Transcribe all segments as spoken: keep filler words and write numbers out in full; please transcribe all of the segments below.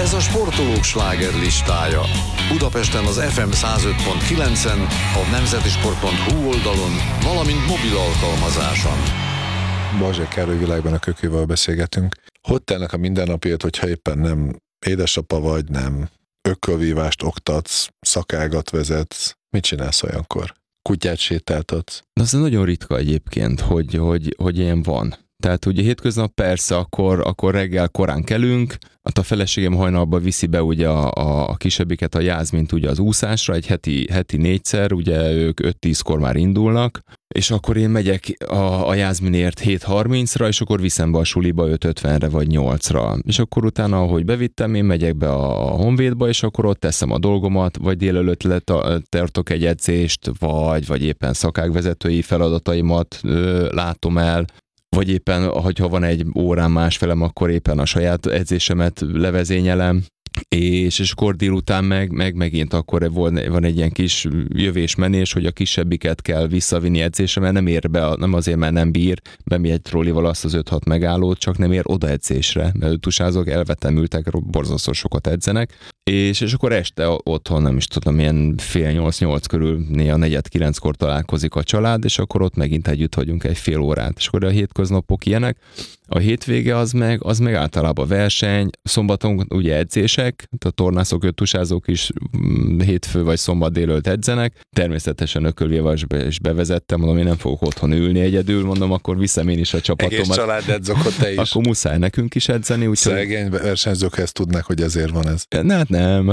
Ez a sportolók slágerlistája. Budapesten az ef em száz öt pont kilencen, a nemzetisport pont hu oldalon, valamint mobil alkalmazáson. Balzsai Károly Világban a Kökővel beszélgetünk. Hogy telnek a mindennapját, hogyha éppen nem édesapa vagy, nem ökölvívást oktatsz, szakágat vezetsz? Mit csinálsz olyankor? Kutyát sétáltatsz? Az nagyon ritka egyébként, hogy, hogy, hogy ilyen van. Tehát ugye hétköznap persze, akkor, akkor reggel korán kelünk, a feleségem hajnalban viszi be ugye a, a, a kisebbiket, a Jászmint ugye az úszásra, egy heti, heti négyszer, ugye ők öt-tízkor már indulnak, és akkor én megyek a, a Jászminért hét harmincra, és akkor viszem be a suliba öt ötvenre vagy nyolcra. És akkor utána, ahogy bevittem, én megyek be a Honvédba, és akkor ott teszem a dolgomat, vagy délelőtt tartok egy edzést, vagy, vagy éppen szakágvezetői feladataimat ö, látom el, vagy éppen, hogyha van egy órán másfelem, akkor éppen a saját edzésemet levezényelem, és, és akkor délután meg, meg megint akkor van egy ilyen kis jövés-menés, hogy a kisebbiket kell visszavinni edzésre, mert nem ér be, nem azért, mert nem bír, bemegy egy trollival azt az öt-hat megállót, csak nem ér oda edzésre, mert ötusázók elvetemültek, borzasztó sokat edzenek, és, és akkor este otthon, nem is tudom, ilyen fél nyolc-nyolc körül, néha negyed kilenckor találkozik a család, és akkor ott megint együtt vagyunk egy fél órát, és akkor a hétköznapok ilyenek. A hétvége az meg, az meg általában verseny, szombaton ugye edzések, a tornászok, öttusázók is hétfő vagy szombat délőtt edzenek. Természetesen ökölvével is bevezettem, mondom, én nem fogok otthon ülni egyedül, mondom, akkor viszem én is a csapatomat. Egész család edzok, te is. Akkor muszáj nekünk is edzeni. Úgyhogy... Szegény versenyzők ezt tudnak, hogy ezért van ez. Na, hát nem.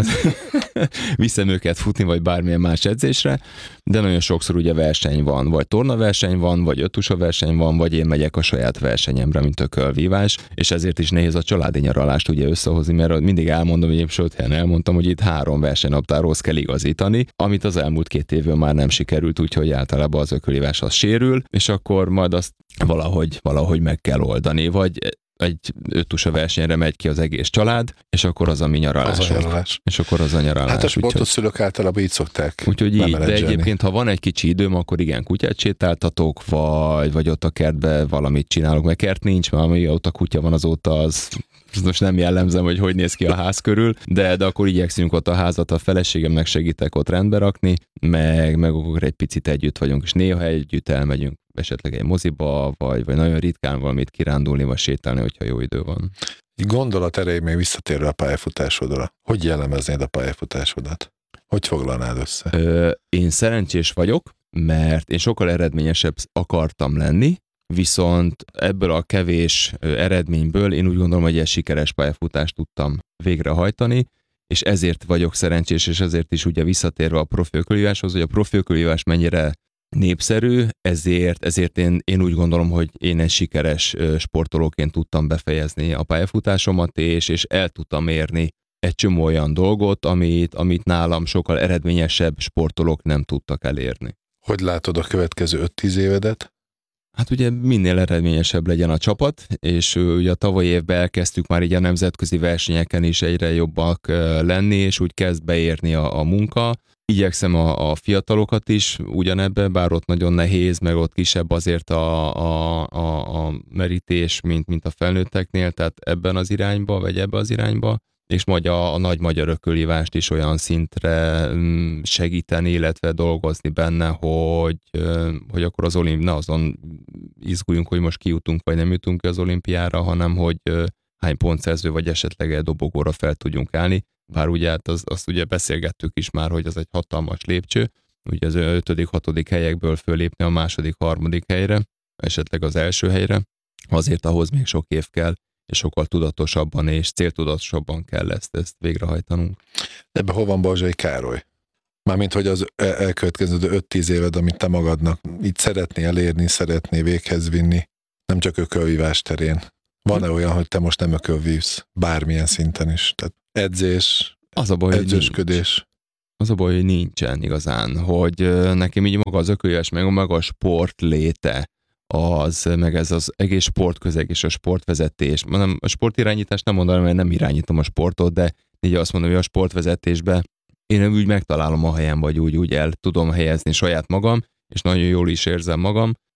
Viszem őket futni, vagy bármilyen más edzésre, de nagyon sokszor ugye verseny van, vagy tornaverseny van, vagy öttusa verseny van, vagy én megyek a saját versenyemre, mint ökölvívás, és ezért is nehéz a családi nyaralást ugye összehozni, mert mindig elmondom, hogy én sőt, elmondtam, hogy itt három versenynaptárhoz kell igazítani, amit az elmúlt két évben már nem sikerült, úgyhogy általában az ökölvívás az sérül, és akkor majd azt valahogy, valahogy meg kell oldani, vagy egy öttusa versenyre megy ki az egész család, és akkor az a mi nyaralás. Az a nyaralás. És akkor az a nyaralás. Hát a sportos szülők általában így szokták. Úgyhogy így, de egyébként, ha van egy kicsi időm, akkor igen, kutyát sétáltatok, vagy, vagy ott a kertbe valamit csinálok, mert kert nincs, mert ami ott a kutya van azóta, az most nem jellemzem, hogy hogy néz ki a ház körül, de, de akkor igyekszünk ott a házat, a feleségemnek segítek ott rendbe rakni, meg, meg akkor egy picit együtt vagyunk, és néha együtt elmegyünk esetleg egy moziba, vagy, vagy nagyon ritkán valamit kirándulni, vagy sétálni, hogyha jó idő van. Egy gondolat erejéig még visszatérve a pályafutásodra. Hogy jellemeznéd a pályafutásodat? Hogy foglalnád össze? Ö, én szerencsés vagyok, mert én sokkal eredményesebb akartam lenni, viszont ebből a kevés eredményből én úgy gondolom, hogy egy sikeres pályafutást tudtam végrehajtani, és ezért vagyok szerencsés, és ezért is ugye visszatérve a profi ökölvíváshoz, hogy a profi ökölvívás mennyire népszerű, ezért, ezért én, én úgy gondolom, hogy én egy sikeres sportolóként tudtam befejezni a pályafutásomat, és, és el tudtam érni egy csomó olyan dolgot, amit, amit nálam sokkal eredményesebb sportolók nem tudtak elérni. Hogy látod a következő öt-tíz évedet? Hát ugye minél eredményesebb legyen a csapat, és ugye a tavalyi évben elkezdtük már így a nemzetközi versenyeken is egyre jobbak lenni, és úgy kezd beérni a, a munka. Igyekszem a, a fiatalokat is ugyanebben, bár ott nagyon nehéz, meg ott kisebb azért a, a, a, a merítés, mint, mint a felnőtteknél, tehát ebben az irányba, vagy ebbe az irányba, és majd a, a nagy magyar ökölvívást is olyan szintre segíteni, illetve dolgozni benne, hogy, hogy akkor az olimp, ne azon izguljunk, hogy most kijutunk, vagy nem jutunk ki az olimpiára, hanem hogy hány pontszerző, vagy esetleg egy dobogóra fel tudjunk állni. Bár ugye hát az, azt ugye beszélgettük is már, hogy az egy hatalmas lépcső, ugye az ötödik, hatodik helyekből fölépni a második, harmadik helyre, esetleg az első helyre, azért ahhoz még sok év kell, és sokkal tudatosabban és céltudatosabban kell ezt, ezt végrehajtanunk. Ebben hol van Balzsai Károly? Mármint, hogy az elkövetkező öt-tíz éved, amit te magadnak így szeretnél elérni, szeretnél véghez vinni, nem csak ökölvívás terén. Van-e olyan, hogy te most nem ökölvívsz? Bármilyen szinten is. Tehát edzés, az a baj, edzősködés. Az a baj, hogy nincsen igazán, hogy nekem így maga az ökölvívás, meg maga a sport léte, az, meg ez az egész sportközeg és a sportvezetés. Nem, a sportirányítást nem mondanám, mert nem irányítom a sportot, de így azt mondom, hogy a sportvezetésben én úgy megtalálom a helyem, vagy úgy, úgy el tudom helyezni saját magam, és nagyon jól is érzem magam,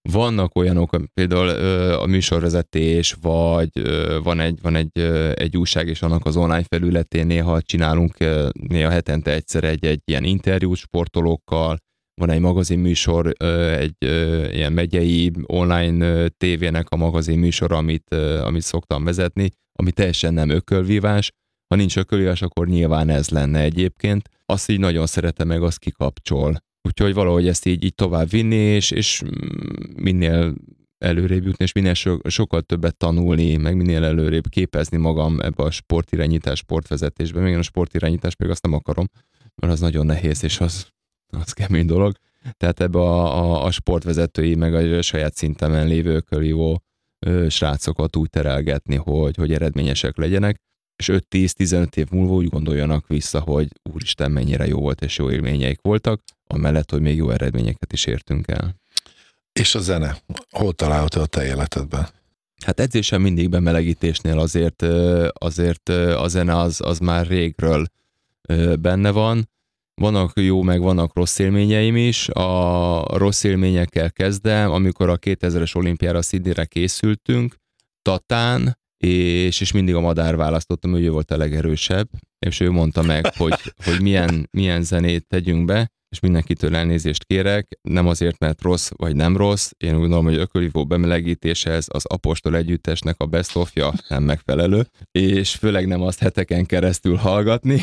Vannak olyanok, például a műsorvezetés, vagy van egy, van egy, egy újság, és annak az online felületén néha csinálunk néha hetente egyszer egy, egy ilyen interjút sportolókkal, van egy magazinműsor, egy ilyen megyei online tévének a magazinműsor, amit, amit szoktam vezetni, ami teljesen nem ökölvívás. Ha nincs ökölvívás, akkor nyilván ez lenne egyébként. Azt így nagyon szeretem, meg azt kikapcsol. Úgyhogy valahogy ezt így, így tovább vinni, és, és minél előrébb jutni, és minél so, sokkal többet tanulni, meg minél előrébb képezni magam ebbe a sportirányítás, sportvezetésbe. Még a sportirányítás pedig azt nem akarom, mert az nagyon nehéz, és az, az kemény dolog. Tehát ebbe a, a, a sportvezetői, meg a saját szintemen lévő ökölvívó srácokat úgy terelgetni, hogy, hogy eredményesek legyenek, és öt-tíz-tizenöt év múlva úgy gondoljanak vissza, hogy úristen, mennyire jó volt, és jó élményeik voltak, amellett, hogy még jó eredményeket is értünk el. És a zene? Hol található a te életedben? Hát edzésen mindig bemelegítésnél azért, azért a zene az, az már régről benne van. Vannak jó, meg vannak rossz élményeim is. A rossz élményekkel kezdem, amikor a kétezres olimpiára Sydneyre készültünk, Tatán, és, és mindig a Madár választottam, hogy ő volt a legerősebb, és ő mondta meg, hogy, hogy milyen, milyen zenét tegyünk be, és mindenkitől elnézést kérek, nem azért, mert rossz vagy nem rossz, én úgy gondolom, hogy ökölvívó bemelegítéshez az Apostol együttesnek a best of-ja nem megfelelő, és főleg nem azt heteken keresztül hallgatni,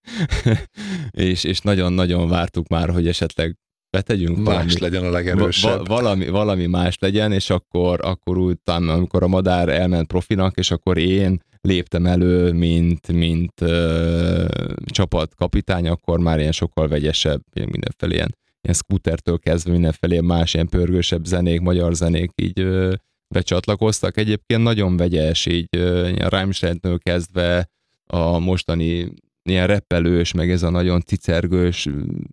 és, és nagyon-nagyon vártuk már, hogy esetleg betegyünk más valami, legyen a legerősebb. Va- valami, valami más legyen, és akkor, akkor utána, amikor a Madár elment profinak, és akkor én léptem elő, mint, mint ö, csapatkapitány, akkor már ilyen sokkal vegyesebb, mindenfelé ilyen, ilyen scootertől kezdve mindenfelé más ilyen pörgősebb zenék, magyar zenék így ö, becsatlakoztak. Egyébként nagyon vegyes, így ö, Rammsteintől kezdve a mostani ilyen reppelős, meg ez a nagyon cicergős,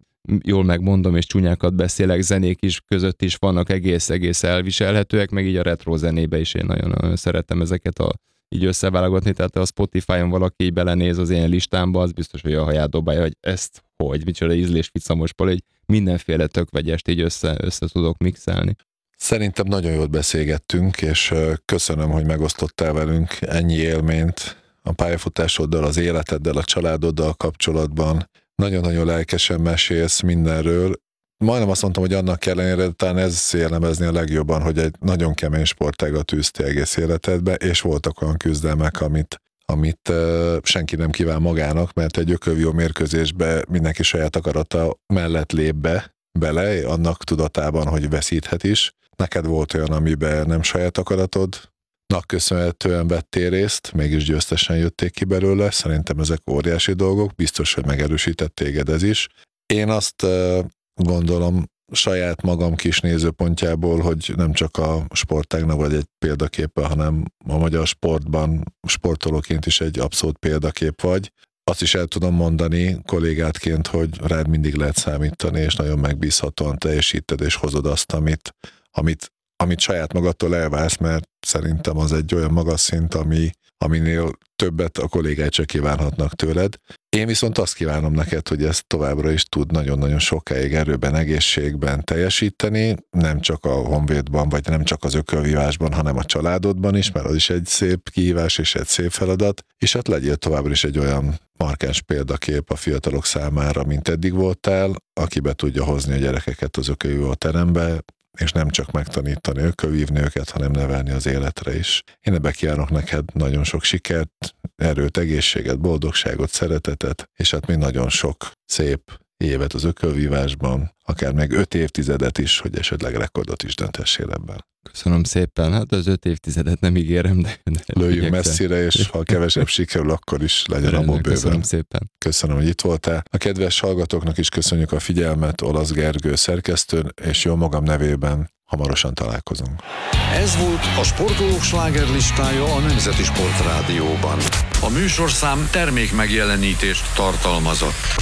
jól megmondom, és csúnyákat beszélek, zenék is között is vannak egész-egész elviselhetőek, meg így a retro zenébe is én nagyon-nagyon szeretem ezeket a, így összeválogatni, tehát a Spotify-on valaki így belenéz az én listámba, az biztos, hogy a haját dobálja, hogy ezt hogy, micsoda ízlés ficamos pol, hogy mindenféle tök vegyest így össze, össze tudok mixelni. Szerintem nagyon jól beszélgettünk, és köszönöm, hogy megosztottál velünk ennyi élményt a pályafutásoddal, az életeddel, a családoddal kapcsolatban. Nagyon-nagyon lelkesen mesélsz mindenről. Majdnem azt mondtam, hogy annak ellenére, talán ez jellemezni a legjobban, hogy egy nagyon kemény sportágat űztél egész életedbe, és voltak olyan küzdelmek, amit, amit uh, senki nem kíván magának, mert egy ökölvívó mérkőzésbe mindenki saját akarata mellett lép be, bele, annak tudatában, hogy veszíthet is. Neked volt olyan, amiben nem saját akaratod, nak köszönhetően vettél részt, mégis győztesen jötték ki belőle, szerintem ezek óriási dolgok, biztos, hogy megerősített téged ez is. Én azt uh, gondolom saját magam kis nézőpontjából, hogy nem csak a sportágnak vagy egy példaképe, hanem a magyar sportban sportolóként is egy abszolút példakép vagy. Azt is el tudom mondani kollégátként, hogy rád mindig lehet számítani, és nagyon megbízhatóan teljesíted, és hozod azt, amit, amit amit saját magadtól elválsz, mert szerintem az egy olyan magas szint, ami, aminél többet a kollégái csak kívánhatnak tőled. Én viszont azt kívánom neked, hogy ezt továbbra is tud nagyon-nagyon sokáig erőben, egészségben teljesíteni, nem csak a honvédban, vagy nem csak az ökölvívásban, hanem a családodban is, mert az is egy szép kihívás és egy szép feladat, és hát legyél továbbra is egy olyan markáns példakép a fiatalok számára, mint eddig voltál, aki be tudja hozni a gyerekeket az ökölvívó terembe, és nem csak megtanítani ökölvívni őket, hanem nevelni az életre is. Én ebbe kívánok neked nagyon sok sikert, erőt, egészséget, boldogságot, szeretetet, és hát még nagyon sok szép évet az ökölvívásban, akár még öt évtizedet is, hogy esetleg rekordot is döntessél ebben. Köszönöm szépen, hát az öt évtizedet nem ígérem, de... de lőjünk messzire, és ha kevesebb sikerül, akkor is legyen abból bőven. Köszönöm szépen. Köszönöm, hogy itt voltál. A kedves hallgatóknak is köszönjük a figyelmet, Olasz Gergő szerkesztő, és jó magam nevében hamarosan találkozunk. Ez volt a Sportolók slágerlistája a Nemzeti Sportrádióban. A műsorszám termék megjelenítést tartalmazott.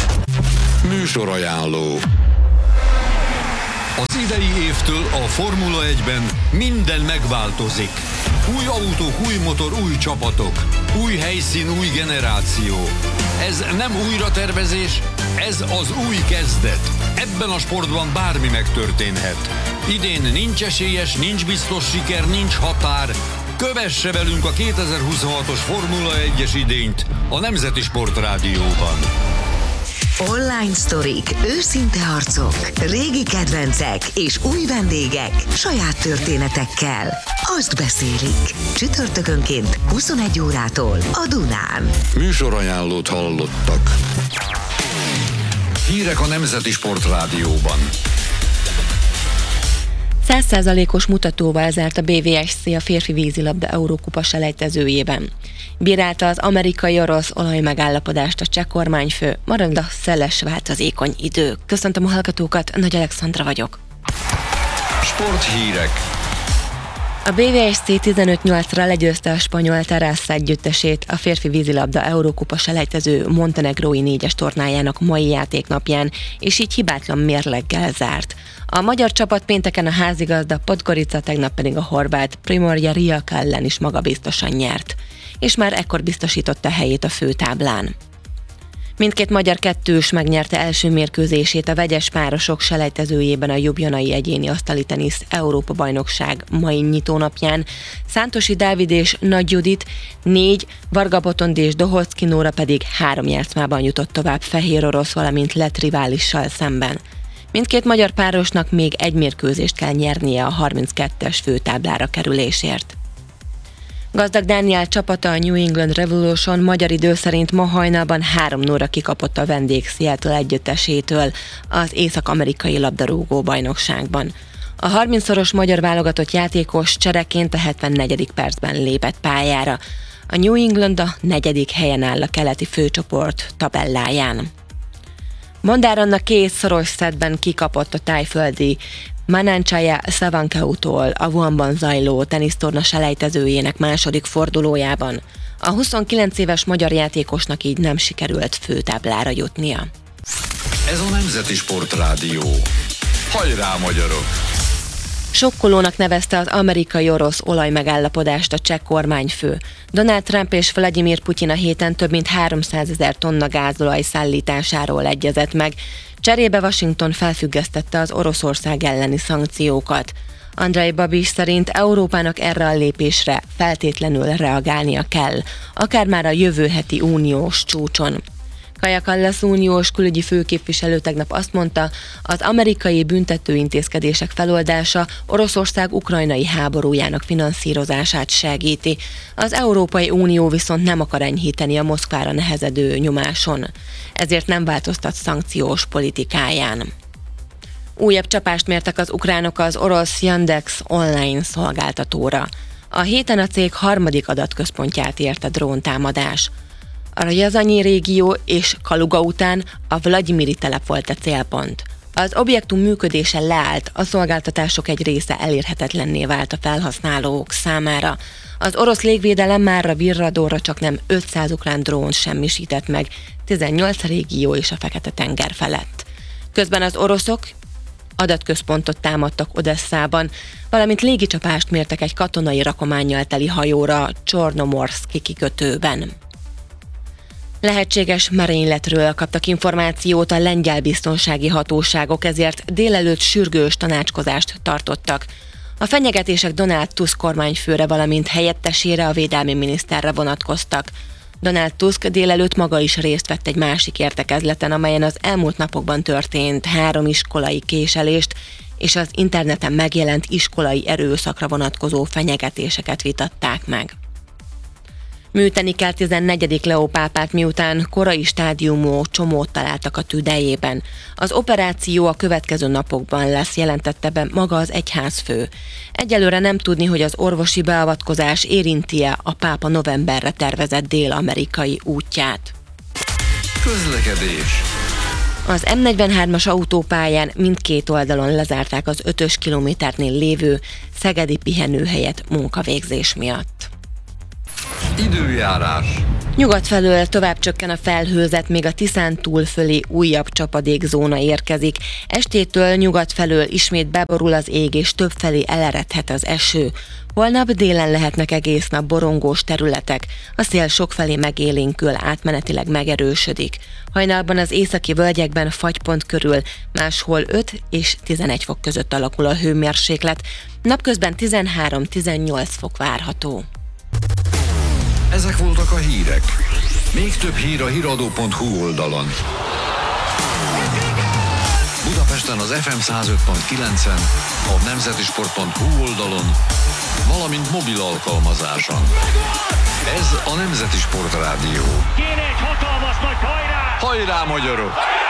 Műsorajánló. Az idei évtől a Formula egyben minden megváltozik. Új autók, új motor, új csapatok. Új helyszín, új generáció. Ez nem újratervezés, ez az új kezdet. Ebben a sportban bármi megtörténhet. Idén nincs esélyes, nincs biztos siker, nincs határ. Kövesse velünk a kétezer-huszonhatos Formula egyes idényt a Nemzeti Sport Rádióban. Online sztorik, őszinte harcok, régi kedvencek és új vendégek saját történetekkel. Azt beszélik. Csütörtökönként huszonegy órától a Dunán. Műsorajánlót hallottak. Hírek a Nemzeti Sport Rádióban. száz százalékos mutatóval zárt a bé vé es cé a férfi vízilabda Eurókupa selejtezőjében. Bírálta az amerikai-orosz olajmegállapodást a cseh kormányfő, marad a szeles változékony idő. Köszöntöm a hallgatókat, Nagy Alexandra vagyok. Sporthírek. A bé vé es cé tizenöt nyolcra legyőzte a spanyol Terrassa együttesét a férfi vízilabda Eurókupa selejtező montenegrói négyes tornájának mai játéknapján, és így hibátlan mérleggel zárt. A magyar csapat pénteken a házigazda Podgorica, tegnap pedig a horvát Primorje Rijeka ellen is magabiztosan nyert, és már ekkor biztosította helyét a főtáblán. Mindkét magyar kettős megnyerte első mérkőzését a vegyes párosok selejtezőjében a Ljubljanai egyéni asztali tenisz Európa-bajnokság mai nyitónapján. Szántosi Dávid és Nagy Judit négy, Varga Botond és Doholszki Nóra pedig három játszmában jutott tovább fehér orosz, valamint lett riválissal szemben. Mindkét magyar párosnak még egy mérkőzést kell nyernie a harminckettes főtáblára kerülésért. Gazdag Dániel csapata, a New England Revolution magyar idő szerint ma hajnalban három nulla kikapott a vendég Seattle együttesétől az észak-amerikai labdarúgó bajnokságban. A harmincszoros magyar válogatott játékos csereként a hetvennegyedik percben lépett pályára. A New England a negyedik helyen áll a keleti főcsoport tabelláján. Mondár Anna két szoros szettben kikapott a tájföldi Mananchaya Savankautól a Wuhanban zajló tenisztorna selejtezőjének második fordulójában. A huszonkilenc éves magyar játékosnak így nem sikerült főtáblára jutnia. Ez a Nemzeti Sport Rádió. Hajrá, magyarok! Sokkolónak nevezte az amerikai-orosz olajmegállapodást a cseh kormányfő. Donald Trump és Vladimir Putyin a héten több mint háromszázezer tonna gázolaj szállításáról egyezett meg. Cserébe Washington felfüggesztette az Oroszország elleni szankciókat. Andrej Babis szerint Európának erre a lépésre feltétlenül reagálnia kell, akár már a jövő heti uniós csúcson. Kaja Kallas uniós külügyi főképviselő tegnap azt mondta, az amerikai büntetőintézkedések feloldása Oroszország ukrajnai háborújának finanszírozását segíti. Az Európai Unió viszont nem akar enyhíteni a Moszkvára nehezedő nyomáson, ezért nem változtat szankciós politikáján. Újabb csapást mértek az ukránok az orosz Yandex online szolgáltatóra. A héten a cég harmadik adatközpontját érte dróntámadás. A Rjazanyi régió és Kaluga után a Vladimiri telep volt a célpont. Az objektum működése leállt, a szolgáltatások egy része elérhetetlenné vált a felhasználók számára. Az orosz légvédelem márra virradóra csak nem ötszáz ukrán drónt semmisített meg, tizennyolc régió és a Fekete-tenger felett. Közben az oroszok adatközpontot támadtak Odesszában, valamint légicsapást mértek egy katonai rakománnyal teli hajóra Csornomorszki kikötőben. Lehetséges merényletről kaptak információt a lengyel biztonsági hatóságok, ezért délelőtt sürgős tanácskozást tartottak. A fenyegetések Donald Tusk kormányfőre, valamint helyettesére, a védelmi miniszterre vonatkoztak. Donald Tusk délelőtt maga is részt vett egy másik értekezleten, amelyen az elmúlt napokban történt három iskolai késelést és az interneten megjelent iskolai erőszakra vonatkozó fenyegetéseket vitatták meg. Műteni kell tizennegyedik Leó pápát, miután korai stádiumú csomót találtak a tüdejében. Az operáció a következő napokban lesz, jelentette be maga az egyházfő. Egyelőre nem tudni, hogy az orvosi beavatkozás érinti-e a pápa novemberre tervezett dél-amerikai útját. Közlekedés. Az em negyvenhármas autópályán mindkét oldalon lezárták az ötös kilométernél lévő szegedi pihenőhelyet munkavégzés miatt. Időjárás. Nyugat felől tovább csökken a felhőzet, még a Tiszán túlfölé újabb csapadékzóna érkezik. Estétől nyugat felől ismét beborul az ég, és többfelé eleredhet az eső. Holnap délen lehetnek egész nap borongós területek, a szél sokfelé megélénkül, átmenetileg megerősödik. Hajnalban az északi völgyekben fagypont körül, máshol öt és tizenegy fok között alakul a hőmérséklet, napközben tizenhárom-tizennyolc fok várható. Ezek voltak a hírek. Még több hír a híradó pont hu oldalon. Budapesten az ef em száz öt pont kilencen, a nemzetisport pont hu oldalon, valamint mobil alkalmazáson. Ez a Nemzeti Sport Rádió. Kéne egy hatalmas nagy hajrá! Hajrá, magyarok!